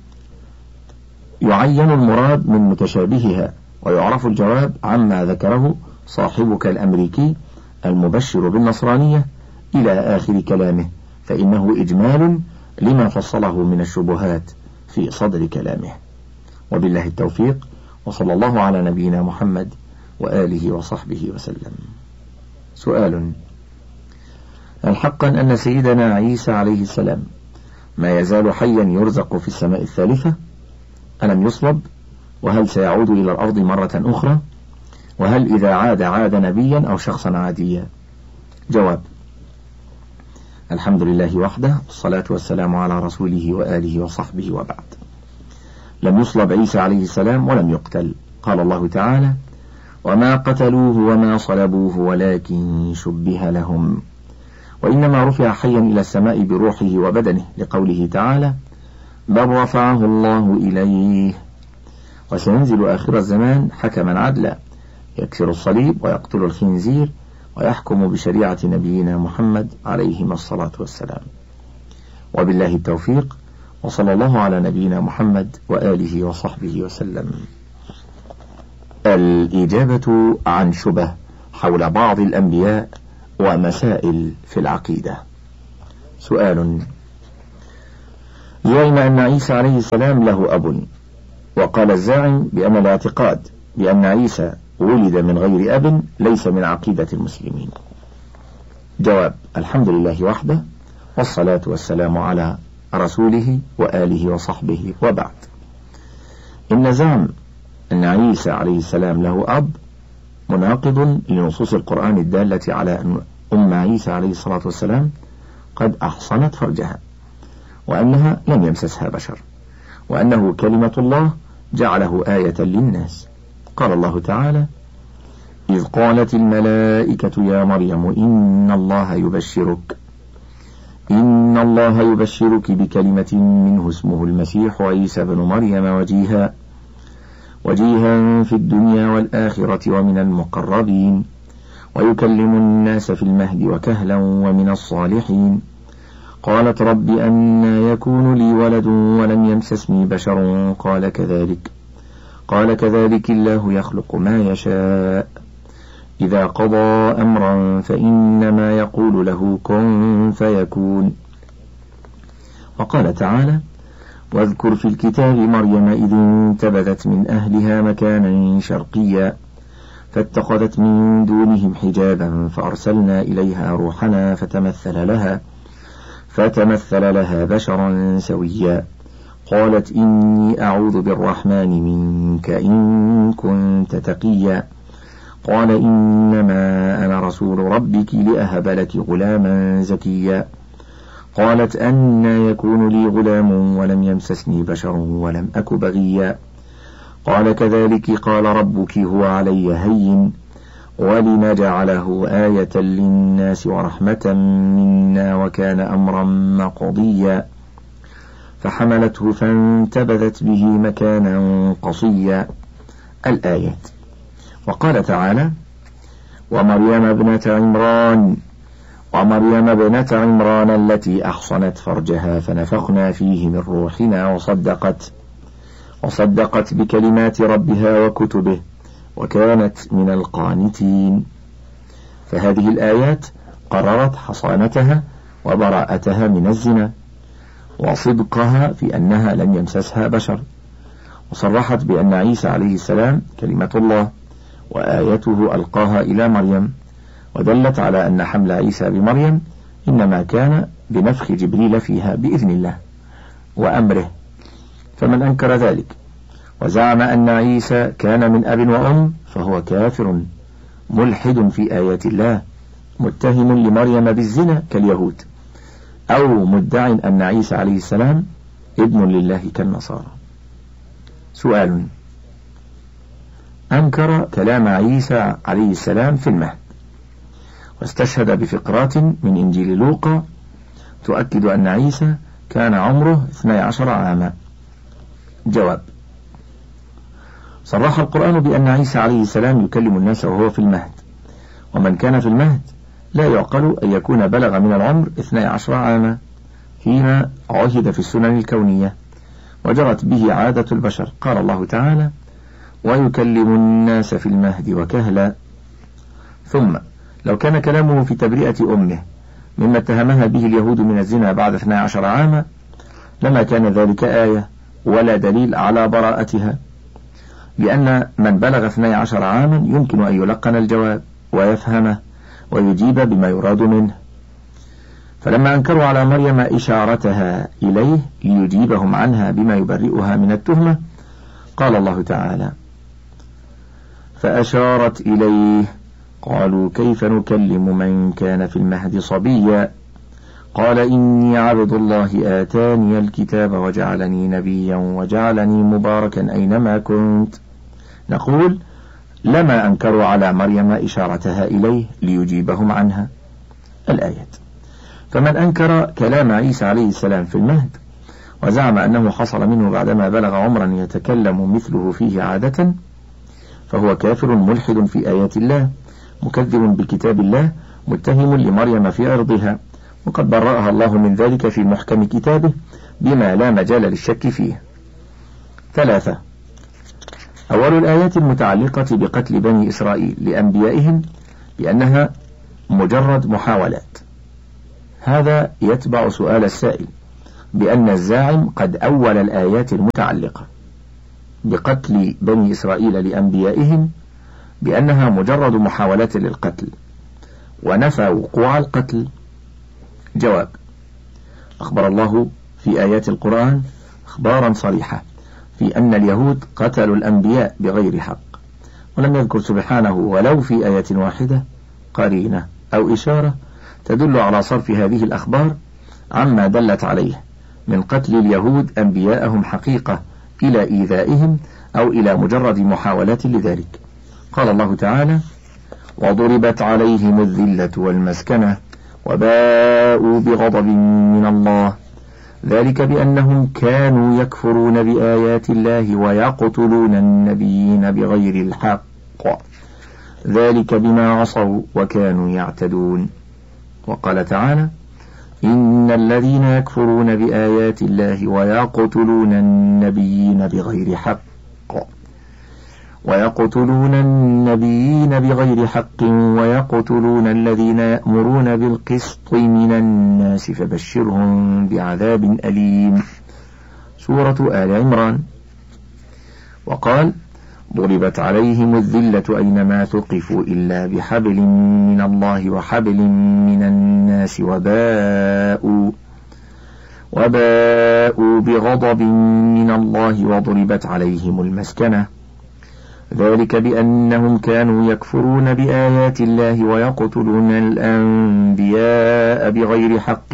يعين المراد من متشابهها ويعرف الجواب عما ذكره صاحبك الأمريكي المبشر بالنصرانية إلى آخر كلامه، فإنه إجمال لما فصله من الشبهات في صدر كلامه. وبالله التوفيق، وصلى الله على نبينا محمد وآله وصحبه وسلم. سؤال: هل حقا أن سيدنا عيسى عليه السلام ما يزال حيا يرزق في السماء الثالثة؟ ألم يصلب؟ وهل سيعود إلى الأرض مرة أخرى؟ وهل إذا عاد نبيا أو شخصا عاديا؟ جواب: الحمد لله وحده، والصلاة والسلام على رسوله وآله وصحبه، وبعد. لم يصلب عيسى عليه السلام ولم يقتل. قال الله تعالى: وما قتلوه وما صلبوه ولكن شبه لهم، وإنما رفع حيا إلى السماء بروحه وبدنه، لقوله تعالى: بل رفعه الله إليه. وسينزل آخر الزمان حكما عدلا يكسر الصليب ويقتل الخنزير ويحكم بشريعة نبينا محمد عليهما الصلاة والسلام. وبالله التوفيق، وصلى الله على نبينا محمد وآله وصحبه وسلم. الإجابة عن شبه حول بعض الأنبياء ومسائل في العقيدة. سؤال: زعم أن عيسى عليه السلام له أب، وقال الزاعم بأن الاعتقاد بأن عيسى ولد من غير أب ليس من عقيدة المسلمين. جواب: الحمد لله وحده، والصلاة والسلام على رسوله وآله وصحبه، وبعد. إن زعم أن عيسى عليه السلام له أب مناقض لنصوص القرآن الدالة على أن أم عيسى عليه الصلاة والسلام قد أحصنت فرجها، وأنها لم يمسسها بشر، وأنه كلمة الله جعله آية للناس. قال الله تعالى: إذ قالت الملائكة يا مريم إن الله يبشرك بكلمة منه اسمه المسيح عيسى بن مريم وجيها في الدنيا والآخرة ومن المقربين ويكلم الناس في المهد وكهلا ومن الصالحين. قالت رب أنى يكون لي ولد ولم يمسسني بشر قال كذلك الله يخلق ما يشاء إذا قضى أمرا فإنما يقول له كن فيكون. وقال تعالى: واذكر في الكتاب مريم إذ انتبذت من أهلها مكانا شرقيا فاتخذت من دونهم حجابا فأرسلنا إليها روحنا فتمثل لها بشرا سويا قالت إني أعوذ بالرحمن منك إن كنت تقيا قال إنما أنا رسول ربك لأهب لك غلاما زكيا قالت أنى يكون لي غلام ولم يمسسني بشر ولم أك بغيا قال كذلك قال ربك هو علي هين ولنجعله آية للناس ورحمة منا وكان أمرا مقضيا فحملته فانتبذت به مكانا قصيا. الآيات. وقال تعالى: ومريم ابنة عمران التي أحصنت فرجها فنفخنا فيه من روحنا وصدقت بكلمات ربها وكتبه وكانت من القانتين. فهذه الآيات قررت حصانتها وبراءتها من الزنا وصدقها في أنها لم يمسسها بشر، وصرحت بأن عيسى عليه السلام كلمة الله وآيته ألقاها إلى مريم، ودلت على أن حمل عيسى بمريم إنما كان بنفخ جبريل فيها بإذن الله وأمره. فمن أنكر ذلك وزعم أن عيسى كان من أب وأم فهو كافر ملحد في آيات الله متهم لمريم بالزنا كاليهود، أو مدع أن عيسى عليه السلام ابن لله كالنصارى. سؤال: أنكر كلام عيسى عليه السلام في المهد واستشهد بفقرات من إنجيل لوقا تؤكد أن عيسى كان عمره 12 عاما. جواب: صرح القرآن بأن عيسى عليه السلام يكلم الناس وهو في المهد، ومن كان في المهد لا يعقل أن يكون بلغ من العمر 12 عاما فيما عهد في السنن الكونية وجرت به عادة البشر. قال الله تعالى: ويكلم الناس في المهد وكهلا. ثم لو كان كلامه في تبرئة أمه مما اتهمها به اليهود من الزنا بعد 12 عاما لما كان ذلك آية ولا دليل على براءتها، لأن من بلغ 12 عاما يمكن أن يلقن الجواب ويفهمه ويجيب بما يراد منه. فلما أنكروا على مريم إشارتها إليه ليجيبهم عنها بما يبرئها من التهمة قال الله تعالى: فأشارت إليه قالوا كيف نكلم من كان في المهد صبيا قال إني عبد الله آتاني الكتاب وجعلني نبيا وجعلني مباركا أينما كنت. نقول: لما أنكروا على مريم إشارتها إليه ليجيبهم عنها. الآيات. فمن أنكر كلام عيسى عليه السلام في المهد وزعم أنه حصل منه بعدما بلغ عمرا يتكلم مثله فيه عادة فهو كافر ملحد في آيات الله مكذب بكتاب الله متهم لمريم في عرضها، وقد برأها الله من ذلك في محكم كتابه بما لا مجال للشك فيه. 3. أول الآيات المتعلقة بقتل بني إسرائيل لأنبيائهم بأنها مجرد محاولات. هذا يتبع سؤال السائل بأن الزاعم قد أول الآيات المتعلقة بقتل بني إسرائيل لأنبيائهم بأنها مجرد محاولات للقتل، ونفى وقوع القتل. جواب: أخبر الله في آيات القرآن أخبارا صريحة في أن اليهود قتلوا الأنبياء بغير حق، ولم يذكر سبحانه ولو في آية واحدة قرينة أو إشارة تدل على صرف هذه الأخبار عما دلت عليه من قتل اليهود أنبياءهم حقيقة إلى إيذائهم أو إلى مجرد محاولات لذلك. قال الله تعالى: وضربت عليهم الذلة والمسكنة وباءوا بغضب من الله ذلك بأنهم كانوا يكفرون بآيات الله ويقتلون النبيين بغير الحق ذلك بما عصوا وكانوا يعتدون. وقال تعالى: إن الذين يكفرون بآيات الله ويقتلون النبيين بغير حق ويقتلون الذين يأمرون بالقسط من الناس فبشرهم بعذاب أليم. سورة آل عمران. وقال: ضربت عليهم الذلة أينما ثقفوا إلا بحبل من الله وحبل من الناس وباءوا بغضب من الله وضربت عليهم المسكنة ذلك بأنهم كانوا يكفرون بآيات الله ويقتلون الأنبياء بغير حق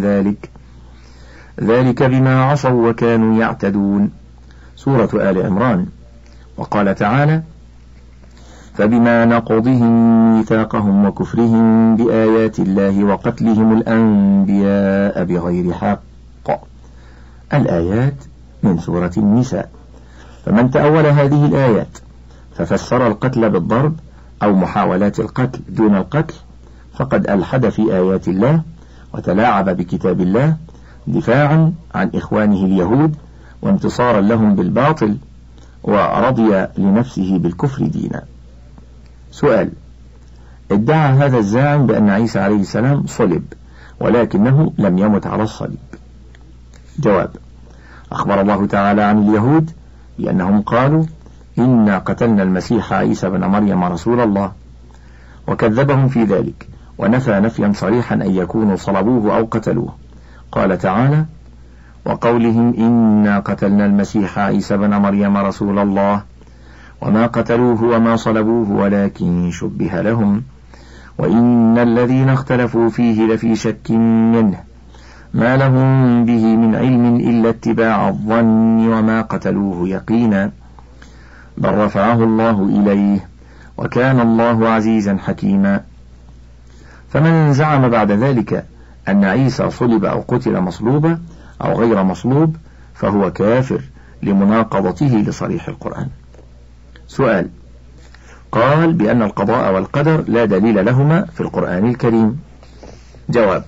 ذلك بما عصوا وكانوا يعتدون. سورة آل عمران. وقال تعالى: فبما نقضهم ميثاقهم وكفرهم بآيات الله وقتلهم الأنبياء بغير حق. الآيات من سورة النساء. فمن تأول هذه الآيات ففسر القتل بالضرب أو محاولات القتل دون القتل فقد ألحد في آيات الله وتلاعب بكتاب الله دفاعا عن إخوانه اليهود وانتصارا لهم بالباطل، ورضي لنفسه بالكفر دينا. سؤال: ادعى هذا الزاعم بأن عيسى عليه السلام صلب ولكنه لم يمت على الصليب. جواب: أخبر الله تعالى عن اليهود بأنهم قالوا: إنا قتلنا المسيح عيسى بن مريم رسول الله، وكذبهم في ذلك ونفى نفيا صريحا أن يكونوا صلبوه أو قتلوه. قال تعالى: وقولهم إنا قتلنا المسيح عيسى بن مريم رسول الله وما قتلوه وما صلبوه ولكن شبه لهم وإن الذين اختلفوا فيه لفي شك منه ما لهم به من علم إلا اتباع الظن وما قتلوه يقينا بل رفعه الله إليه وكان الله عزيزا حكيما. فمن زعم بعد ذلك أن عيسى صلب أو قتل مصلوبا أو غير مصلوب فهو كافر لمناقضته لصريح القرآن. سؤال: قال بأن القضاء والقدر لا دليل لهما في القرآن الكريم. جواب: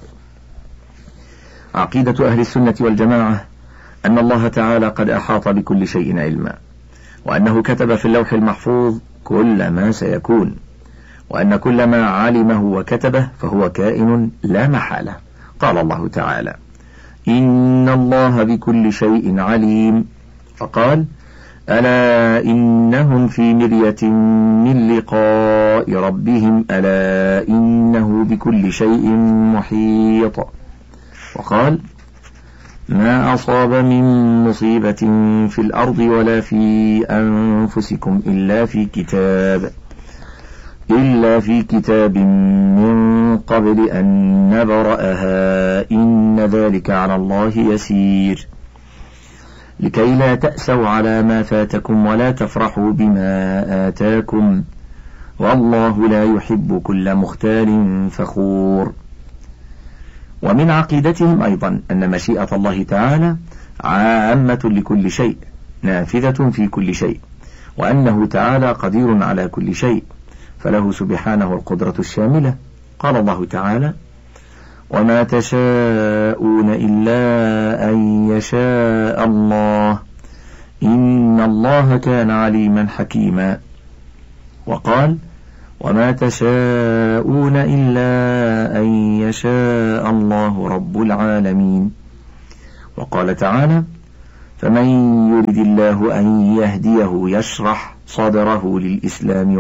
عقيدة أهل السنة والجماعة أن الله تعالى قد أحاط بكل شيء علما، وأنه كتب في اللوح المحفوظ كل ما سيكون، وأن كل ما علمه وكتبه فهو كائن لا محالة. قال الله تعالى: إن الله بكل شيء عليم. فقال: ألا إنهم في مرية من لقاء ربهم ألا إنه بكل شيء محيط. وقال: ما أصاب من مصيبة في الأرض ولا في أنفسكم إلا في كتاب من قبل أن نبرأها إن ذلك على الله يسير لكي لا تأسوا على ما فاتكم ولا تفرحوا بما آتاكم والله لا يحب كل مختال فخور. ومن عقيدتهم أيضا أن مشيئة الله تعالى عامة لكل شيء نافذة في كل شيء، وأنه تعالى قدير على كل شيء فله سبحانه القدرة الشاملة. قال الله تعالى: وما تشاءون إلا أن يشاء الله إن الله كان عليما حكيما. وقال: وما تشاءون إلا أن يشاء الله رب العالمين. وقال تعالى: فمن يرد الله أن يهديه يشرح صدره للإسلام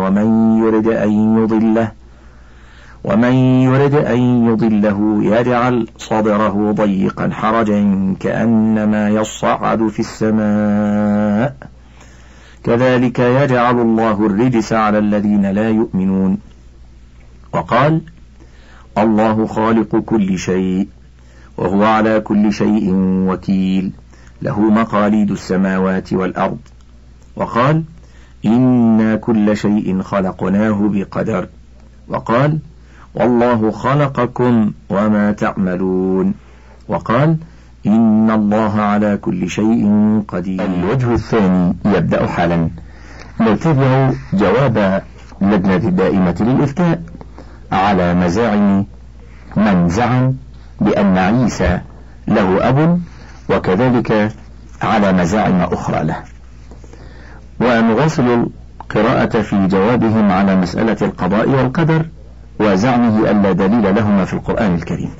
ومن يرد أن يضله يجعل صدره ضيقا حرجا كأنما يصعد في السماء كذلك يجعل الله الرجس على الذين لا يؤمنون. وقال: الله خالق كل شيء وهو على كل شيء وكيل له مقاليد السماوات والأرض. وقال: إنا كل شيء خلقناه بقدر. وقال: والله خلقكم وما تعملون. وقال: إن الله على كل شيء قدير. الوجه الثاني يبدأ حالا. نتبع جواب اللجنة الدائمة للإفتاء على مزاعم من زعم بأن عيسى له أب، وكذلك على مزاعم أخرى له. ونواصل القراءة في جوابهم على مسألة القضاء والقدر وزعمه ألا دليل لهما في القرآن الكريم.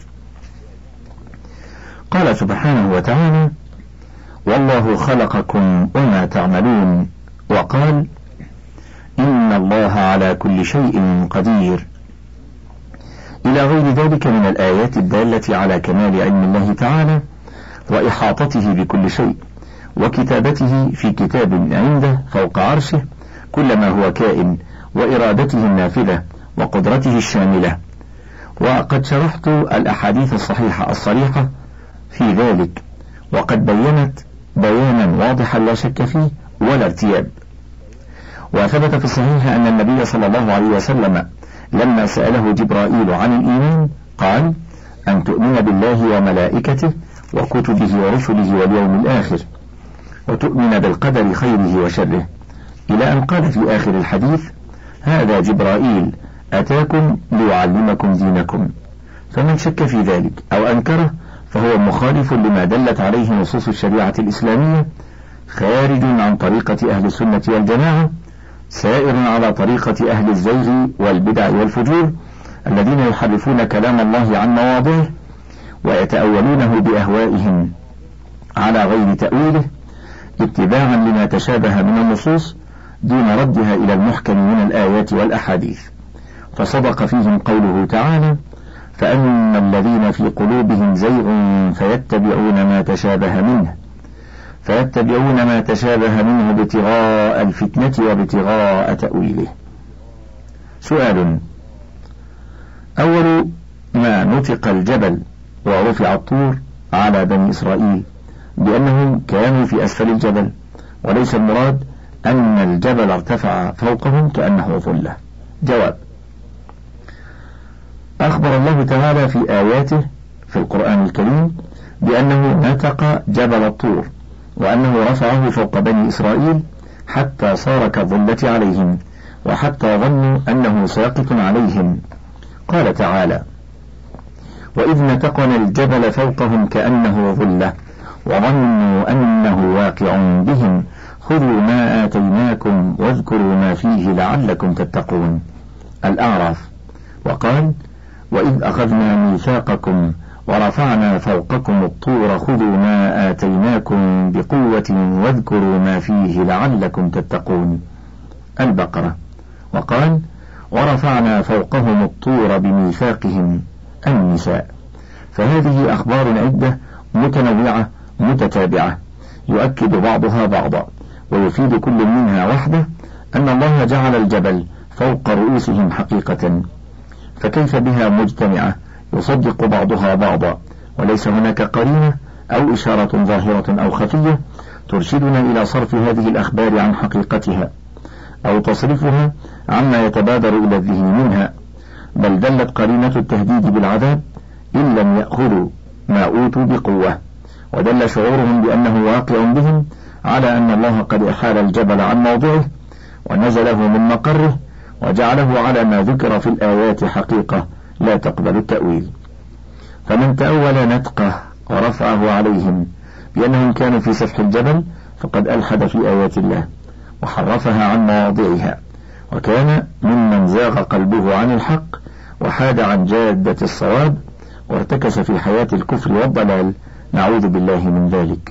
قال سبحانه وتعالى: والله خلقكم وما تعملون. وقال: إن الله على كل شيء قدير، إلى غير ذلك من الآيات الدالة على كمال علم الله تعالى وإحاطته بكل شيء وكتابته في كتاب عنده فوق عرشه كل ما هو كائن، وإرادته النافذة وقدرته الشاملة. وقد شرحت الأحاديث الصحيحة الصريحة في ذلك، وقد بينت بيانا واضحا لا شك فيه ولا ارتياب. وثبت في الصحيح أن النبي صلى الله عليه وسلم لما سأله جبرائيل عن الإيمان قال: أن تؤمن بالله وملائكته وكتبه ورسله واليوم الآخر، وتؤمن بالقدر خيره وشره، إلى أن قال في آخر الحديث: هذا جبرائيل أتاكم ليعلمكم دينكم. فمن شك في ذلك أو أنكره فهو مخالف لما دلت عليه نصوص الشريعة الإسلامية، خارج عن طريقة أهل السنة والجماعة، سائر على طريقة أهل الزيغ والبدع والفجور الذين يحرفون كلام الله عن مواضعه ويتأولونه بأهوائهم على غير تأويله اتباعا لما تشابه من النصوص دون ردها إلى المحكم من الآيات والأحاديث. فصدق فيهم قوله تعالى: فأما الذين في قلوبهم زيغ فيتبعون ما تشابه منه ابتغاء الفتنة وابتغاء تأويله. سؤال: أول ما نطق الجبل ورفع الطور على بني إسرائيل بأنهم كانوا في أسفل الجبل، وليس المراد أن الجبل ارتفع فوقهم كأنه ظلة. جواب: أخبر الله تعالى في آياته في القرآن الكريم بأنه نطق جبل الطور، وأنه رفعه فوق بني إسرائيل حتى صار كالظلة عليهم، وحتى ظنوا أنه ساقط عليهم. قال تعالى: وإذ نتقنا الجبل فوقهم كأنه ظلة وظنوا أنه واقع بهم خذوا ما آتيناكم واذكروا ما فيه لعلكم تتقون. الأعراف. وقال: وإذ أخذنا ميثاقكم ورفعنا فوقكم الطور خذوا ما آتيناكم بقوة واذكروا ما فيه لعلكم تتقون. البقرة. وقال: ورفعنا فوقهم الطور بميثاقهم. النساء. فهذه أخبار عدة متنوعة متتابعة يؤكد بعضها بعضا، ويفيد كل منها وحده أن الله جعل الجبل فوق رؤوسهم حقيقة، فكيف بها مجتمعة يصدق بعضها بعضا، وليس هناك قرينة أو إشارة ظاهرة أو خفية ترشدنا إلى صرف هذه الأخبار عن حقيقتها أو تصرفها عما يتبادر إلى الذهن منها، بل دلت قرينة التهديد بالعذاب إن لم يأخذوا ما أوتوا بقوة، ودل شعورهم بأنه واقع بهم على أن الله قد أحال الجبل عن موضعه ونزله من مقره وجعله على ما ذكر في الآيات حقيقة لا تقبل التأويل. فمن تأول نتقه ورفعه عليهم بأنهم كانوا في سفح الجبل فقد ألحد في آيات الله وحرفها عن مواضعها، وكان ممن زاغ قلبه عن الحق وحاد عن جادة الصواب وارتكس في حياة الكفر والضلال، نعوذ بالله من ذلك.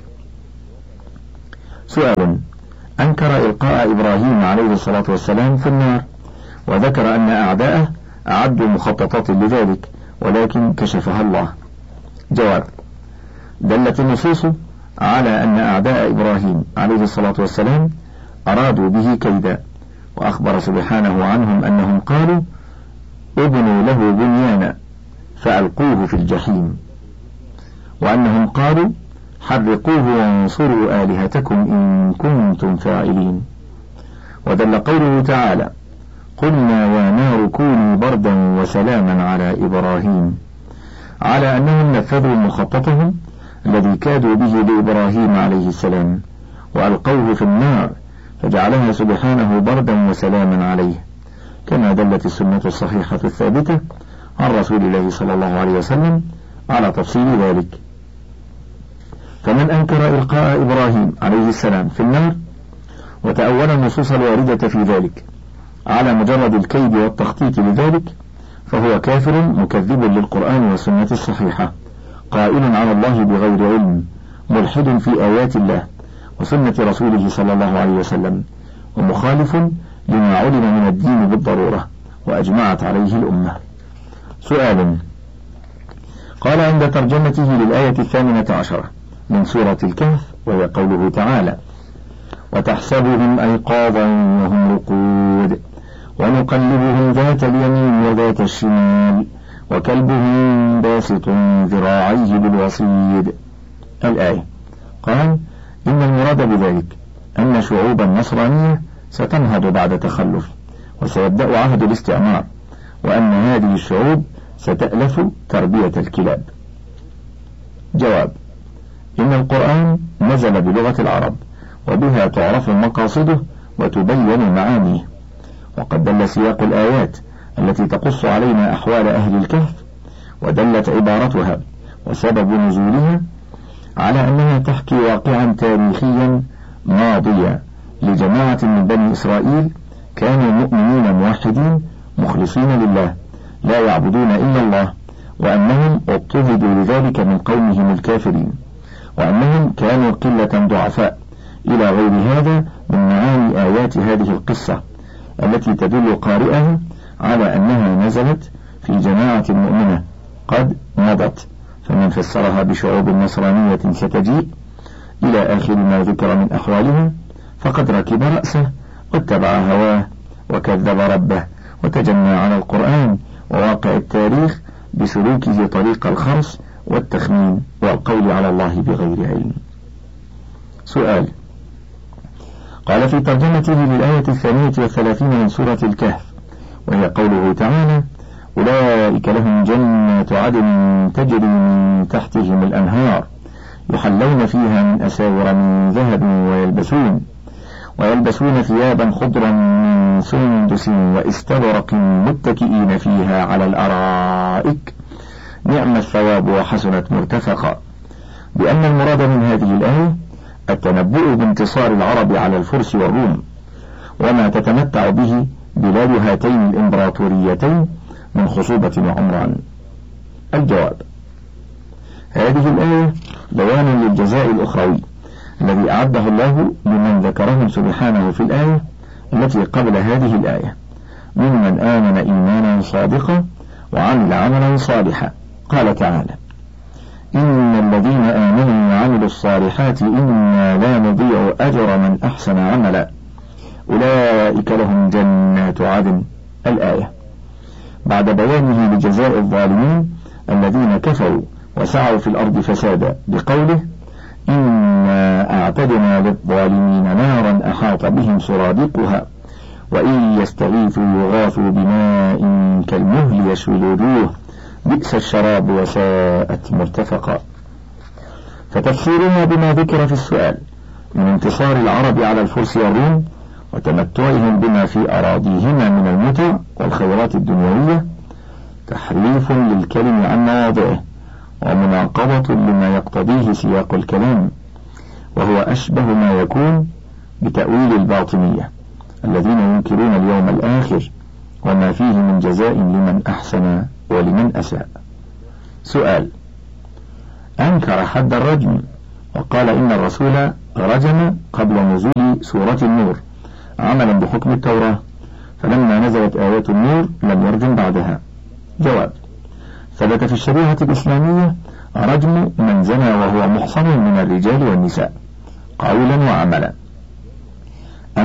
سؤال: أنكر إلقاء إبراهيم عليه الصلاة والسلام في النار، وذكر أن أعداءه أعدوا مخططات لذلك ولكن كشفها الله. جواب: دلت النصوص على أن أعداء إبراهيم عليه الصلاة والسلام أرادوا به كيدا، وأخبر سبحانه عنهم أنهم قالوا: ابنوا له بنيانا فألقوه في الجحيم، وأنهم قالوا: حرقوه وانصروا آلهتكم إن كنتم فاعلين. ودل قوله تعالى: قلنا يا نار كوني بردا وسلاما على إبراهيم، على أنهم نفذوا مخططهم الذي كادوا به لإبراهيم عليه السلام وألقوه في النار فجعلها سبحانه بردا وسلاما عليه، كما دلت السنة الصحيحة الثابتة عن رسول الله صلى الله عليه وسلم على تفصيل ذلك. فمن أنكر إلقاء إبراهيم عليه السلام في النار وتأول النصوص الواردة في ذلك على مجرد الكيد والتخطيط لذلك فهو كافر مكذب للقرآن والسنة الصحيحة، قائل على الله بغير علم، ملحد في آيات الله وسنة رسوله صلى الله عليه وسلم، ومخالف لما علم من الدين بالضرورة وأجمعت عليه الأمة. سؤال: قال عند ترجمته للآية 18 من سورة الكهف، وهي قوله تعالى: وتحسبهم أيقاظا وهم رقود ونقلبهم ذات اليمين وذات الشمال وكلبهم باسط ذراعيه بالوصيد. الآية. قال: إن المراد بذلك أن شعوب النصرانية ستنهض بعد تخلف وسيبدأ عهد الاستعمار، وأن هذه الشعوب ستألف تربية الكلاب. جواب: إن القرآن نزل بلغة العرب وبها تعرف مقاصده وتبين معانيه، وقد دل سياق الآيات التي تقص علينا أحوال أهل الكهف ودلت عبارتها وسبب نزولها على أنها تحكي واقعا تاريخيا ماضيا لجماعة من بني إسرائيل كانوا مؤمنين موحدين مخلصين لله لا يعبدون إلا الله، وأنهم اضطهدوا لذلك من قومهم الكافرين، وأنهم كانوا قلة ضعفاء، إلى غير هذا من معاني آيات هذه القصة التي تدل قارئها على أنها نزلت في جماعة مؤمنة قد مضت، فمن فسرها بشعوب نصرانية ستجيء إلى آخر ما ذكر من أحوالها فقد ركب رأسه واتبع هواه وكذب ربه وتجنى على القرآن وواقع التاريخ بسلوكه طريق الخرص والتخمين والقول على الله بغير علم. سؤال: قال في ترجمته للآية 32 من سورة الكهف، وهي قوله تعالى: أولئك لهم جنات عدن تجري من تحتهم الأنهار يحلون فيها من أساور من ذهب ويلبسون ثيابا خضرا من سندس واستبرق متكئين فيها على الأرائك نعم الثواب وحسنت مرتفقا. بأن المراد من هذه الآية التنبؤ بانتصار العرب على الفرس والروم وما تتمتع به بلاد هاتين الإمبراطوريتين من خصوبة وعمران. الجواب: هذه الآية بيان للجزاء الأخروي الذي أعده الله لمن ذكرهم سبحانه في الآية التي قبل هذه الآية ممن آمن إيمانا صادقا وعمل عملا صالحا. قال تعالى: إن الذين آمنوا وعملوا الصالحات إنا لا نضيع أجر من أحسن عملا أولئك لهم جنات عدن. الآية. بعد بيانه لجزاء الظالمين الذين كفروا وسعوا في الأرض فسادا بقوله: إنا أعتدنا للظالمين نارا أحاط بهم سرادقها وإن يستغيثوا يغاثوا بماء كالمهل يشوي الوجوه بئس الشراب وساءت مرتفقا. فتفسيرها بما ذكر في السؤال من انتصار العرب على الفرس والروم وتمتعهم بما في أراضيهما من المتع والخيرات الدنيوية تحريف للكلم عن مواضعه ومناقضة لما يقتضيه سياق الكلام، وهو أشبه ما يكون بتأويل الباطنية الذين ينكرون اليوم الآخر وما فيه من جزاء لمن أحسن ولمن أساء. سؤال: أنكر حد الرجم وقال إن الرسول رجم قبل نزول سورة النور عملا بحكم التوراة، فلما نزلت آيات النور لم يرجم بعدها. جواب: ثبت في الشريعة الإسلامية رجم من زنى وهو محصن من الرجال والنساء قولا وعملا،